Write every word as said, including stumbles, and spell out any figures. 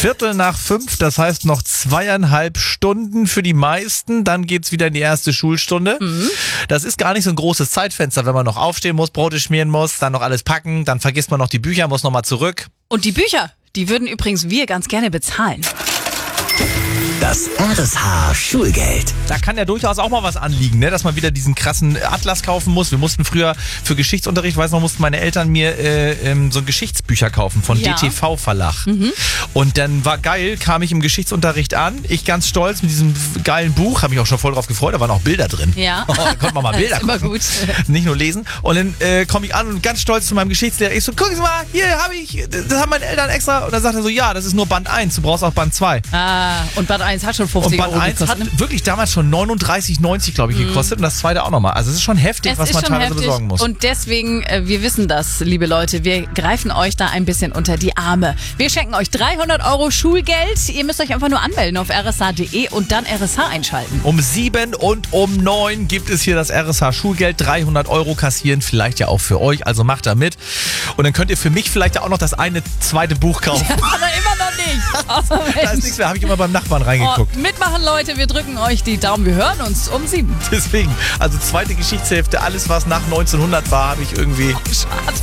Viertel nach fünf, das heißt noch zweieinhalb Stunden für die meisten. Dann geht's wieder in die erste Schulstunde. Mhm. Das ist gar nicht so ein großes Zeitfenster, wenn man noch aufstehen muss, Brote schmieren muss, dann noch alles packen, dann vergisst man noch die Bücher, muss nochmal zurück. Und die Bücher, die würden übrigens wir ganz gerne bezahlen. Das R S H-Schulgeld. Da kann ja durchaus auch mal was anliegen, ne? Dass man wieder diesen krassen Atlas kaufen muss. Wir mussten früher für Geschichtsunterricht, weiß noch, mussten meine Eltern mir äh, ähm, so Geschichtsbücher kaufen von Ja. D T V-Verlag. Mhm. Und dann war geil, kam ich im Geschichtsunterricht an, ich ganz stolz mit diesem geilen Buch, habe mich auch schon voll drauf gefreut, da waren auch Bilder drin. Ja. Oh, da konnte man mal Bilder Das ist immer gucken. gut. Nicht nur lesen. Und dann äh, komme ich an und ganz stolz zu meinem Geschichtslehrer. Ich so, gucken Sie mal, hier habe ich, das haben meine Eltern extra. Und dann sagt er so, ja, das ist nur Band eins, du brauchst auch Band zwei. Ah, und Band eins hat schon fünfzig Und Band Euro eins gekostet, hat ne? wirklich damals schon neununddreißig neunzig, glaube ich, gekostet. Und das zweite auch nochmal. Also es ist schon heftig, Es was ist man schon teilweise heftig besorgen muss. und deswegen, äh, wir wissen das, liebe Leute, wir greifen euch da ein bisschen unter die Arme. Wir schenken euch dreihundert Euro Schulgeld. Ihr müsst euch einfach nur anmelden auf r s h punkt d e und dann R S H einschalten. Um sieben und um neun gibt es hier das R S H-Schulgeld. dreihundert Euro kassieren, vielleicht ja auch für euch. Also macht da mit. Und dann könnt ihr für mich vielleicht ja auch noch das eine zweite Buch kaufen. Aber immer noch nicht. Oh, Da ist nichts mehr, habe ich immer beim Nachbarn oh, reingeguckt. mitmachen, Leute, wir drücken euch die Daumen. Wir hören uns um sieben. Deswegen, also zweite Geschichtshälfte, alles was nach neunzehnhundert war, habe ich irgendwie... Schade.